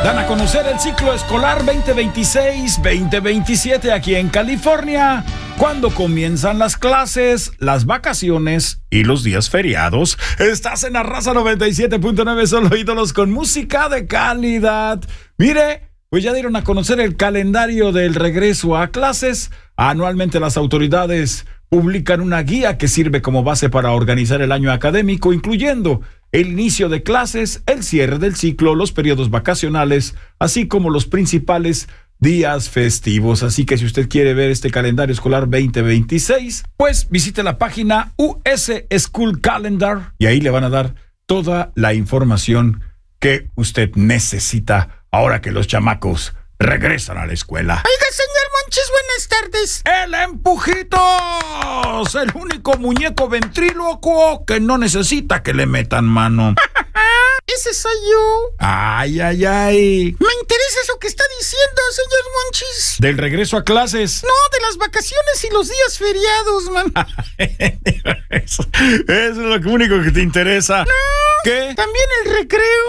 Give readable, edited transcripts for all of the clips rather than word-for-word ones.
Dan a conocer el ciclo escolar 2026-2027 aquí en California. Cuando comienzan las clases, las vacaciones y los días feriados. Estás en la Raza 97.9, solo ídolos con música de calidad. Mire, pues ya dieron a conocer el calendario del regreso a clases. Anualmente las autoridades publican una guía que sirve como base para organizar el año académico, incluyendo el inicio de clases, el cierre del ciclo, los periodos vacacionales, así como los principales días festivos. Así que si usted quiere ver este calendario escolar 2026, pues visite la página US School Calendar y ahí le van a dar toda la información que usted necesita ahora que los chamacos regresan a la escuela. Oiga, señor Monchis, buenas tardes. ¡El Empujitos! El único muñeco ventrílocuo que no necesita que le metan mano. Ese soy yo. ¡Ay, ay, ay! Me interesa eso que está diciendo, señor Monchis. ¿Del regreso a clases? No, de las vacaciones y los días feriados, man. Eso es lo único que te interesa. No. ¿Qué? También el recreo.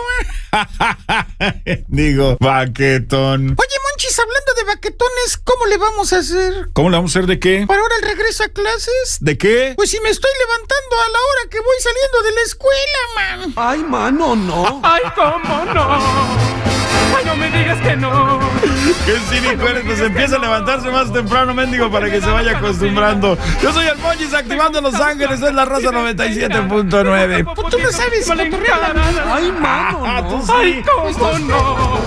Digo, baquetón. Oye, Monchis, hablando de baquetones, ¿cómo le vamos a hacer? ¿Cómo le vamos a hacer de qué? ¿Para ahora el regreso a clases? ¿De qué? Pues si me estoy levantando a la hora que voy saliendo de la escuela, man. Ay, mano, no. Ay, cómo no. Ay, no me digas que no. Que cínico eres, pues empieza a levantarse más temprano, mendigo, para que se vaya acostumbrando. Yo soy el Monchis, activando Los Ángeles, es la Raza 97.9. Tú no sabes cotorrear. Ay, mano, no. Tú sí. Ay, cómo no.